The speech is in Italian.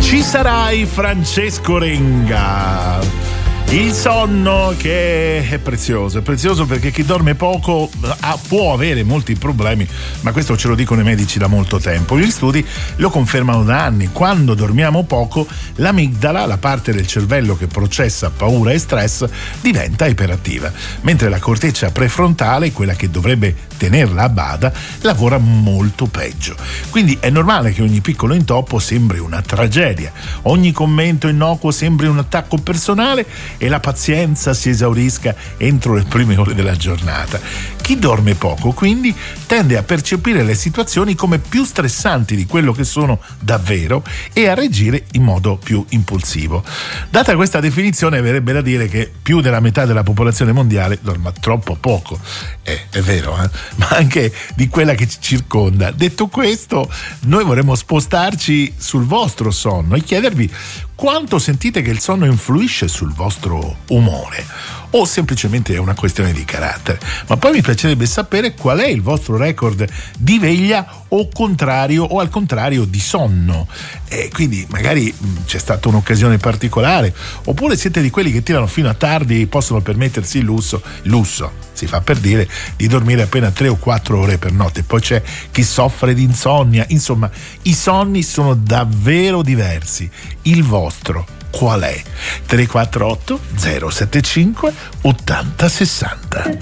Ci sarai, Francesco Renga. Il sonno che è prezioso perché chi dorme poco può avere molti problemi, ma questo ce lo dicono i medici da molto tempo. Gli studi lo confermano da anni. Quando dormiamo poco, l'amigdala, la parte del cervello che processa paura e stress, diventa iperattiva, mentre la corteccia prefrontale, quella che dovrebbe tenerla a bada, lavora molto peggio. Quindi è normale che ogni piccolo intoppo sembri una tragedia, ogni commento innocuo sembri un attacco personale e la pazienza si esaurisca entro le prime ore della giornata. Chi dorme poco, quindi, tende a percepire le situazioni come più stressanti di quello che sono davvero e a reagire in modo più impulsivo. Data questa definizione, verrebbe da dire che più della metà della popolazione mondiale dorme troppo poco. È vero, ma anche di quella che ci circonda. Detto questo, noi vorremmo spostarci sul vostro sonno e chiedervi quanto sentite che il sonno influisce sul vostro umore, o semplicemente è una questione di carattere. Ma poi mi piacerebbe sapere qual è il vostro record di veglia o al contrario di sonno. Quindi magari c'è stata un'occasione particolare, oppure siete di quelli che tirano fino a tardi e possono permettersi il lusso, si fa per dire, di dormire appena 3 o 4 ore per notte. Poi c'è chi soffre di insonnia. Insomma, i sonni sono davvero diversi. Il vostro qual è? 348 075 80 60.